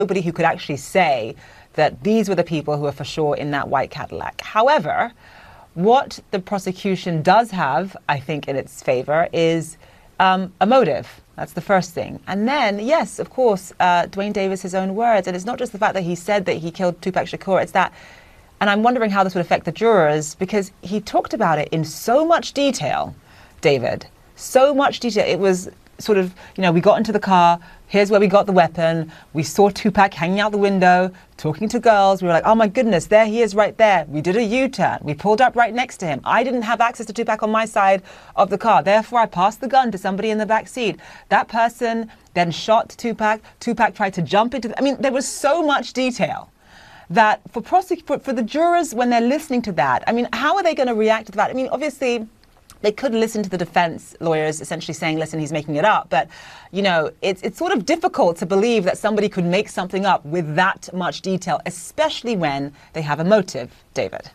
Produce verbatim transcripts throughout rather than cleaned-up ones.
nobody who could actually say that these were the people who were for sure in that white Cadillac. However, what the prosecution does have, I think, in its favor is um, a motive. That's the first thing. And then, yes, of course, uh, Duane Davis, his own words. And it's not just the fact that he said that he killed Tupac Shakur. It's that, and I'm wondering how this would affect the jurors, because he talked about it in so much detail, David, so much detail. It was sort of, you know, we got into the car, here's where we got the weapon, we saw Tupac hanging out the window, talking to girls, we were like, oh my goodness, there he is right there. We did a U-turn, we pulled up right next to him. I didn't have access to Tupac on my side of the car, therefore I passed the gun to somebody in the back seat. That person then shot Tupac, Tupac tried to jump into, the, I mean, there was so much detail that for, prosec- for, for the jurors, when they're listening to that, I mean, how are they going to react to that? I mean, obviously, they could listen to the defense lawyers essentially saying, listen, he's making it up. But, you know, it's, it's sort of difficult to believe that somebody could make something up with that much detail, especially when they have a motive, David.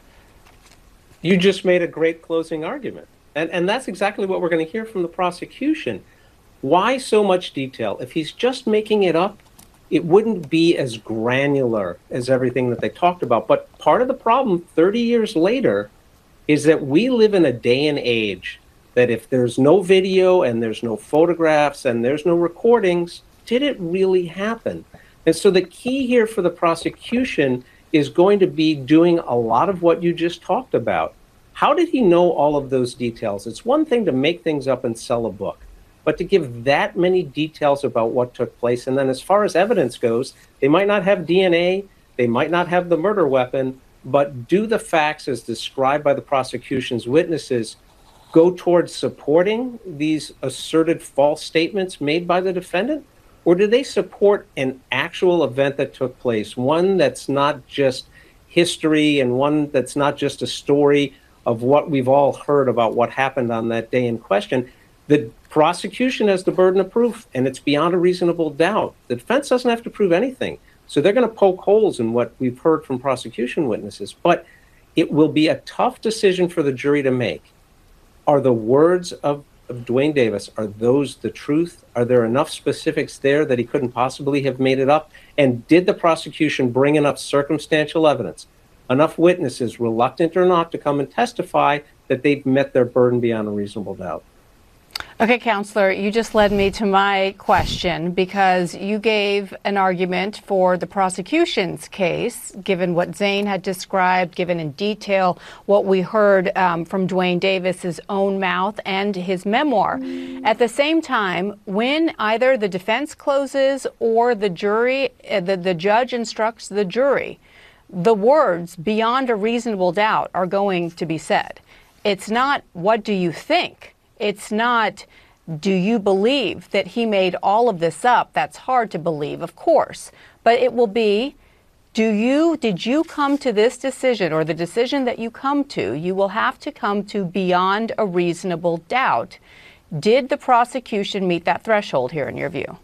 You just made a great closing argument. And, and that's exactly what we're going to hear from the prosecution. Why so much detail? If he's just making it up, it wouldn't be as granular as everything that they talked about. But part of the problem thirty years later is that we live in a day and age that if there's no video and there's no photographs and there's no recordings, did it really happen? And so the key here for the prosecution is going to be doing a lot of what you just talked about. How did he know all of those details? It's one thing to make things up and sell a book, but to give that many details about what took place. And then as far as evidence goes, they might not have D N A, they might not have the murder weapon, but do the facts as described by the prosecution's witnesses go towards supporting these asserted false statements made by the defendant? Or do they support an actual event that took place, one that's not just history and one that's not just a story of what we've all heard about what happened on that day in question? The prosecution has the burden of proof, and it's beyond a reasonable doubt. The defense doesn't have to prove anything. So they're going to poke holes in what we've heard from prosecution witnesses. But it will be a tough decision for the jury to make. Are the words of, of Duane Davis, are those the truth? Are there enough specifics there that he couldn't possibly have made it up? And did the prosecution bring enough circumstantial evidence, enough witnesses, reluctant or not, to come and testify that they've met their burden beyond a reasonable doubt? Okay, Counselor, you just led me to my question, because you gave an argument for the prosecution's case, given what Zane had described, given in detail what we heard um, from Duane Davis's own mouth and his memoir. At the same time, when either the defense closes or the jury, uh, the, the judge instructs the jury, the words beyond a reasonable doubt are going to be said. It's not, what do you think? It's not, do you believe that he made all of this up? That's hard to believe, of course. But it will be, do you, did you come to this decision, or the decision that you come to, you will have to come to beyond a reasonable doubt. Did the prosecution meet that threshold here in your view?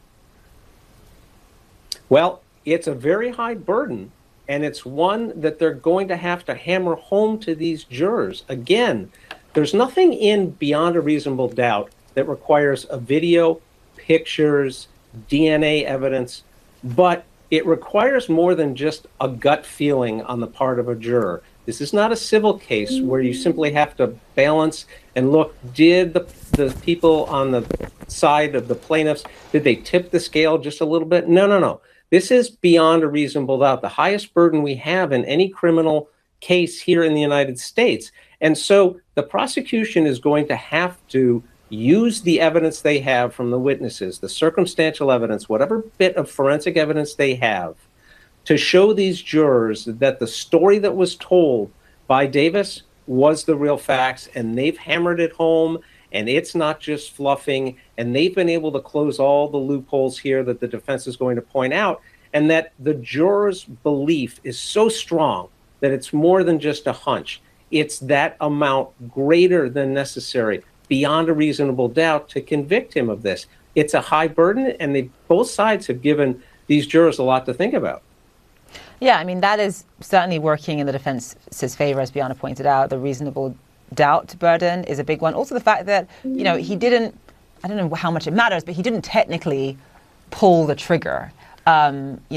Well, it's a very high burden, and it's one that they're going to have to hammer home to these jurors. Again, there's nothing in beyond a reasonable doubt that requires a video, pictures, D N A evidence, but it requires more than just a gut feeling on the part of a juror. This is not a civil case where you simply have to balance and look, did the, the people on the side of the plaintiffs, did they tip the scale just a little bit? No, no, no. This is beyond a reasonable doubt, the highest burden we have in any criminal case here in the United States. And so the prosecution is going to have to use the evidence they have from the witnesses, the circumstantial evidence, whatever bit of forensic evidence they have, to show these jurors that the story that was told by Davis was the real facts, and they've hammered it home, and it's not just fluffing, and they've been able to close all the loopholes here that the defense is going to point out, and that the jurors' belief is so strong that it's more than just a hunch. It's that amount greater than necessary, beyond a reasonable doubt, to convict him of this. It's a high burden, and they, both sides have given these jurors a lot to think about. Yeah, I mean, that is certainly working in the defense's favor, as Bianna pointed out. The reasonable doubt burden is a big one. Also the fact that, you know, he didn't, I don't know how much it matters, but he didn't technically pull the trigger. um,